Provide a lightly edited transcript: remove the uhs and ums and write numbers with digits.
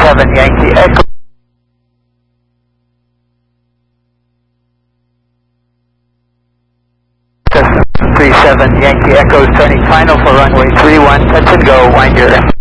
37 Yankee Echo. 37 Yankee Echo, turning final for runway 31, touch and go, wind your left.